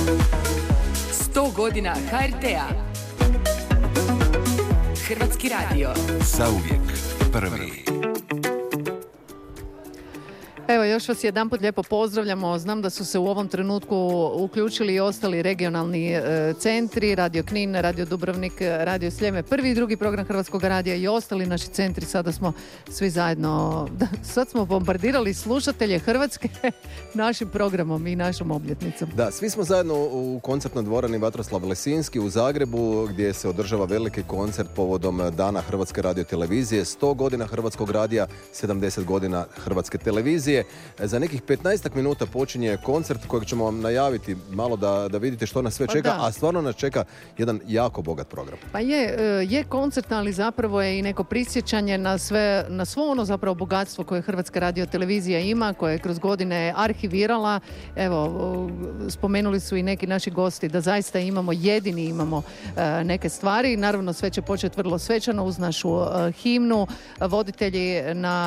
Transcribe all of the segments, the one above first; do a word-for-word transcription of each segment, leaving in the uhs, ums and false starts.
sto godina ha er te-a. Hrvatski radio. Zauvijek prvi. Evo, još vas jedanput lijepo pozdravljamo. Znam da su se u ovom trenutku uključili i ostali regionalni e, centri, Radio Knin, Radio Dubrovnik, Radio Sljeme, prvi i drugi program Hrvatskog radija i ostali naši centri. Sada smo svi zajedno, da, sad smo bombardirali slušatelje Hrvatske našim programom i našom obljetnicom. Da, svi smo zajedno u koncertnoj dvorani Vatroslav Lesinski u Zagrebu, gdje se održava veliki koncert povodom Dana Hrvatske radiotelevizije, sto godina Hrvatskog radija, sedamdeset godina Hrvatske televizije. Za nekih petnaestak minuta počinje koncert kojeg ćemo vam najaviti malo da, da vidite što nas sve čeka, da. A stvarno nas čeka jedan jako bogat program. Pa je, je koncert, ali zapravo je i neko prisjećanje na sve, na svo ono zapravo bogatstvo koje Hrvatska radiotelevizija ima, koje je kroz godine arhivirala. Evo, spomenuli su i neki naši gosti da zaista imamo, jedini imamo neke stvari. Naravno, sve će početi vrlo svečano uz našu himnu. Voditelji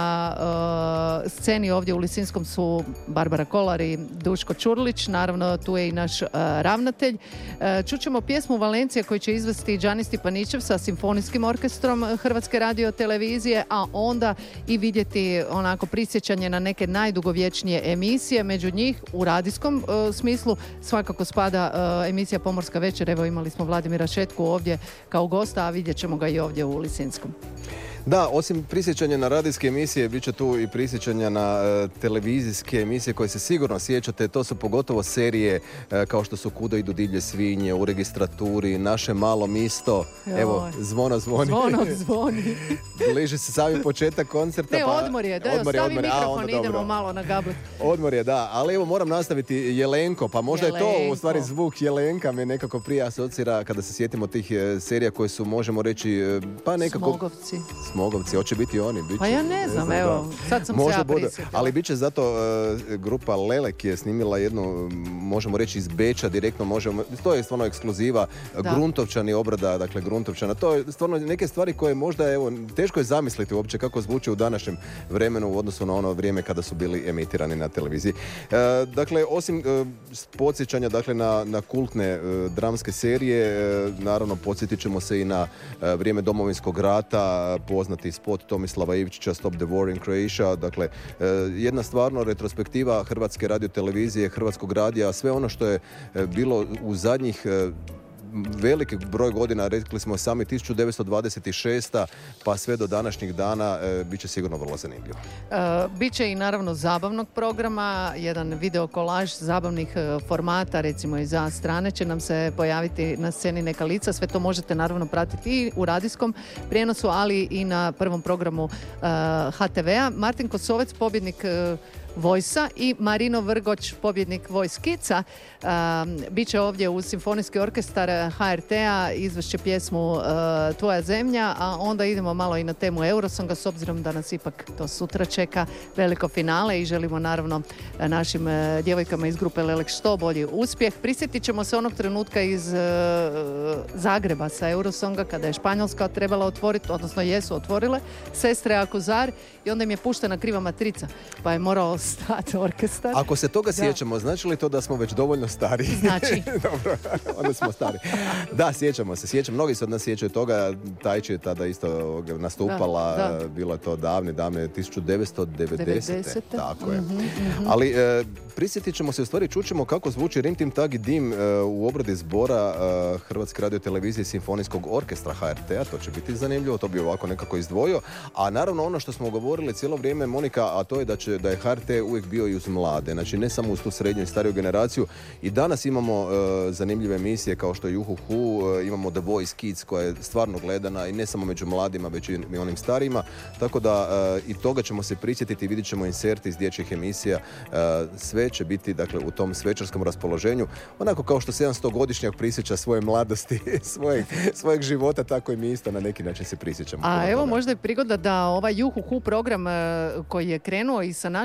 na sceni ovdje u Lisinskom su Barbara Kolar i Duško Čurlić, naravno tu je i naš uh, ravnatelj. Uh, čućemo pjesmu Valencija koju će izvesti Đani Stipanićev sa simfonijskim orkestrom Hrvatske radiotelevizije, a onda i vidjeti onako prisjećanje na neke najdugovječnije emisije. Među njih u radijskom uh, smislu svakako spada uh, emisija Pomorska večer. Evo, imali smo Vladimira Šetku ovdje kao gosta, a vidjet ćemo ga i ovdje u Lisinskom. Da, osim prisjećanja na radijske emisije, bit će tu i prisjećanja na e, televizijske emisije koje se sigurno sjećate. To su pogotovo serije e, kao što su Kuda idu divlje svinje, U registraturi, Naše malo misto. Joj. Evo, zvono zvoni. Zvono zvoni. Bliži se sami početak koncerta. Ne, pa... odmor je, da, odmor je, ostavi odmor je. mikrofon, A, onda idemo dobro. malo na gablet. Odmor je, da, ali evo moram nastaviti Jelenko, pa možda Jelenko. je to u stvari zvuk Jelenka me nekako prije asocira kada se sjetimo tih e, serija koje su, možemo reći, e, pa nekako... Smogovci. Smogovci, hoće biti oni. Bit će, Pa ja ne znam, ne evo, sad sam možda se ja bude, prisjetila. ali bit će zato uh, grupa Lelek je snimila jednu, možemo reći iz Beča direktno, možemo, to je stvarno ekskluziva, Da. Gruntovčani obrada, dakle Gruntovčana, to je stvarno neke stvari koje možda, evo, teško je zamisliti uopće kako zvuči u današnjem vremenu u odnosu na ono vrijeme kada su bili emitirani na televiziji. Uh, dakle, osim uh, podsjećanja, dakle, na, na kultne uh, dramske serije, uh, naravno podsjetit ćemo se i na uh, vrijeme Domovinskog rata, poznati spot Tomislava Ivčića Stop the War in Croatia, dakle e, jedna stvarno retrospektiva Hrvatske radiotelevizije, Hrvatskog radija, sve ono što je e, bilo u zadnjih e, veliki broj godina, rekli smo sami tisuću devetsto dvadeset šesta pa sve do današnjih dana, e, bit će sigurno vrlo zanimljivo. E, Biće i naravno zabavnog programa, jedan video kolaž zabavnih e, formata, recimo i za strane će nam se pojaviti na sceni neka lica, sve to možete naravno pratiti i u radijskom prijenosu, ali i na prvom programu e, ha te vea. Martin Kosovec, pobjednik e, Vojsa, i Marino Vrgoć, pobjednik Voice Kidsa, um, bit će ovdje uz simfonijski orkestar ha er te-a, izvešće pjesmu uh, Tvoja zemlja, a onda idemo malo i na temu Eurosonga, s obzirom da nas ipak to sutra čeka veliko finale i želimo naravno našim uh, djevojkama iz grupe Lelek što bolji uspjeh. Prisjetit ćemo se onog trenutka iz uh, Zagreba sa Eurosonga, kada je Španjolska trebala otvoriti, odnosno jesu otvorile, Sestre Akuzar, i onda im je puštena kriva matrica, pa je morao stati orkestar. Ako se toga Da. sjećamo, znači li to da smo već dovoljno stari? Znači. Dobro, onda smo stari. Da, sjećamo se, sjećam, mnogi se od nas sjećaju toga, Tajči je tada isto nastupala, Da, da. bilo je to davne, davne, tisuću devetsto devedesete. devedesete. Tako je. Mhm, mhm. Ali e, prisjetit ćemo se, u stvari čućemo kako zvuči Rim Tim Tag i Dim e, u obradi zbora e, Hrvatske radiotelevizije Simfonijskog orkestra ha er te-a, to će biti zanimljivo, to bi ovako nekako izdvojio. A naravno ono što smo govorili cijelo vrijeme, Monika, a to je da, će, da je ha er te uvijek bio i uz mlade, znači ne samo uz tu srednju i stariju generaciju. I danas imamo e, zanimljive emisije kao što je Juhuhu, e, imamo The Voice Kids koja je stvarno gledana i ne samo među mladima, već i onim starijima, tako da e, i toga ćemo se prisjetiti i vidjet ćemo inserti iz dječjih emisija, e, sve će biti, dakle, u tom svečarskom raspoloženju, onako kao što sedamstogodišnjak prisjeća svoje mladosti, svojeg, svojeg života, tako i mi isto na neki način se prisjećamo. A evo, toga. možda je prigoda da ovaj Juhuhu program e, koji je krenuo i sa našom novom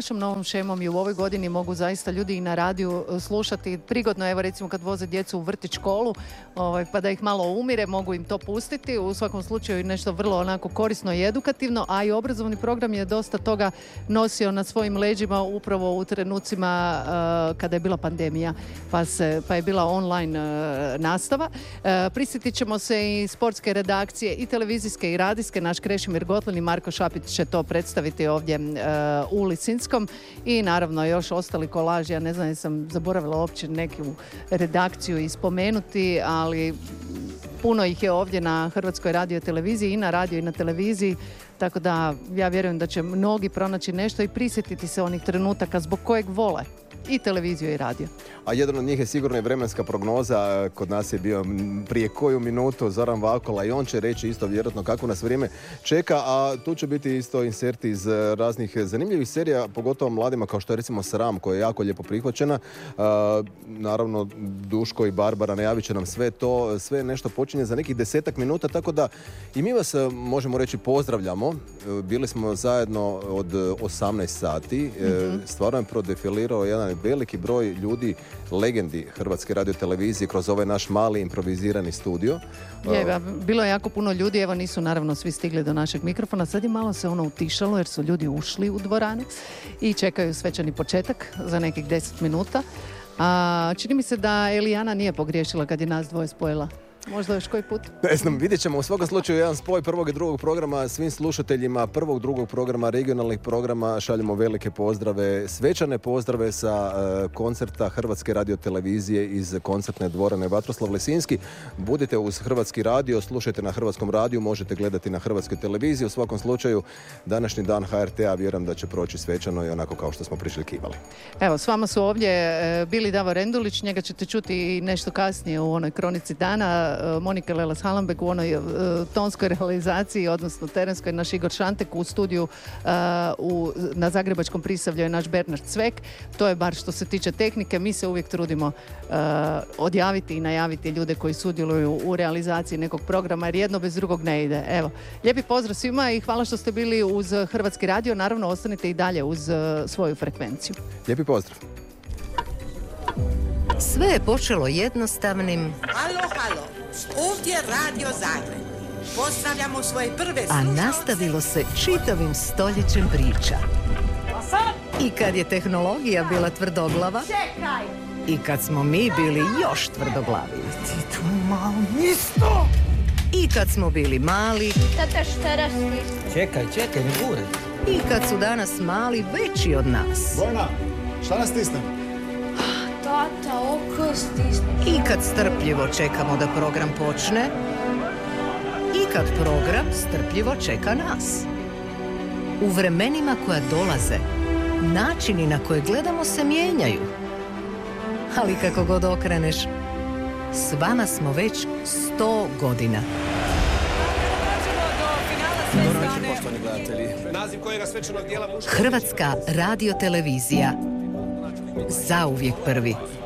ovom šemom i u ovoj godini mogu zaista ljudi i na radiju slušati prigodno, evo recimo kad voze djecu u vrtić, školu, ovaj, pa da ih malo umire, mogu im to pustiti. U svakom slučaju nešto vrlo onako korisno i edukativno, a i obrazovni program je dosta toga nosio na svojim leđima upravo u trenucima uh, kada je bila pandemija, pa, se, pa je bila online uh, nastava. Uh, prisjetit ćemo se i sportske redakcije i televizijske i radijske. Naš Krešimir Gotlin i Marko Šapić će to predstaviti ovdje uh, u Lisinskom i naravno još ostali kolaži. Ja ne znam, jesam zaboravila uopće neku redakciju i spomenuti, ali puno ih je ovdje na Hrvatskoj radioteleviziji i na radio i na televiziji, tako da ja vjerujem da će mnogi pronaći nešto i prisjetiti se onih trenutaka zbog kojeg vole i televiziju i radio. A jedan od njih je sigurno i vremenska prognoza. Kod nas je bio prije koju minutu Zoran Vakola i on će reći isto vjerojatno kako nas vrijeme čeka, a tu će biti isto inserti iz raznih zanimljivih serija, pogotovo mladima kao što je recimo Sram, koja je jako lijepo prihvaćena. Uh, naravno Duško i Barbara najavit će nam sve to, sve nešto počinje za nekih desetak minuta, tako da i mi vas možemo reći pozdravljamo. Bili smo zajedno od osamnaest sati. Mm-hmm. Stvarno je prodefilirao jedan veliki broj ljudi, legendi Hrvatske radiotelevizije kroz ovaj naš mali improvizirani studio. Je, bilo je jako puno ljudi, evo nisu naravno svi stigli do našeg mikrofona, sad je malo se ono utišalo jer su ljudi ušli u dvoranu i čekaju svečani početak za nekih deset minuta. A, čini mi se da Elijana nije pogriješila kad je nas dvoje spojila. Možda još koji put? Ne znam, vidjet ćemo u svakom slučaju jedan spoj prvog i drugog programa svim slušateljima prvog, drugog programa, regionalnih programa. Šaljemo velike pozdrave, svečane pozdrave sa uh, koncerta Hrvatske radiotelevizije iz koncertne dvorane Vatroslav Lisinski. Budite uz Hrvatski radio, slušajte na Hrvatskom radiju, možete gledati na Hrvatskoj televiziji. U svakom slučaju, današnji dan H R T-a vjerujem da će proći svečano i onako kao što smo priželjkivali. Evo, s vama su ovdje e, bili Davor Rendulić, njega ćete čuti nešto kasnije u onoj kronici dana, Monika Lelas-Halambek u onoj uh, tonskoj realizaciji, odnosno terenskoj, naš Igor Šantek u studiju uh, u, na Zagrebačkom Prisavlju je naš Bernard Cvek. To je bar što se tiče tehnike. Mi se uvijek trudimo uh, odjaviti i najaviti ljude koji sudjeluju u realizaciji nekog programa, jer jedno bez drugog ne ide. Evo, lijepi pozdrav svima i hvala što ste bili uz Hrvatski radio. Naravno, ostanite i dalje uz uh, svoju frekvenciju. Lijepi pozdrav. Sve je počelo jednostavnim... Halo, halo, ovdje Radio Zagreb. Pozdravljamo svoje prve slušalce. A nastavilo se čitavim stoljećem priča. I kad je tehnologija bila tvrdoglava... Čekaj! I kad smo mi bili još tvrdoglavi. Ti tu malo isto! I kad smo bili mali... Tata, šta rastiš? Čekaj, čekaj, ne gure. I kad su danas mali veći od nas. Bojna, šta nas stisnem? Tata, oko stisne. I kad strpljivo čekamo da program počne. I kad program strpljivo čeka nas. U vremenima koja dolaze, načini na koje gledamo se mijenjaju. Ali kako god okreneš, s vama smo već sto godina. Hrvatska radiotelevizija. Zauvijek prvi.